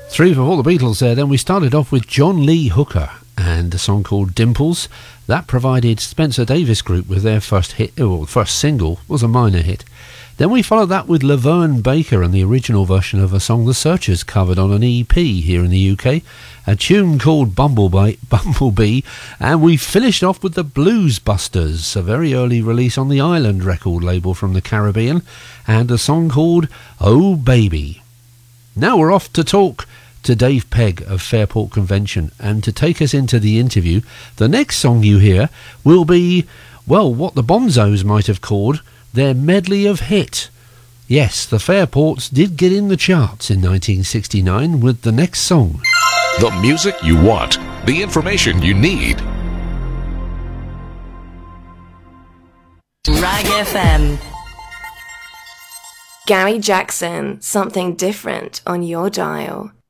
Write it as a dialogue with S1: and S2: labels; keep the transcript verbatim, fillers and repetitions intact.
S1: Three for all the Beatles there. Then we started off with John Lee Hooker and a song called Dimples. That provided Spencer Davis Group with their first hit, or first single, was a minor hit. Then we followed that with Laverne Baker and the original version of a song the Searchers covered on an E P here in the U K, a tune called Bumblebee, Bumblebee, and we finished off with the Blues Busters, a very early release on the Island record label from the Caribbean, and a song called Oh Baby. Now we're off to talk to Dave Pegg of Fairport Convention, and to take us into the interview, the next song you hear will be, well, what the Bonzos might have called their medley of hit. Yes, the Fairports did get in the charts in nineteen sixty-nine with the next song.
S2: The music you want, the information you need.
S3: Rag F M.
S4: Gary Jackson, Something Different on your dial.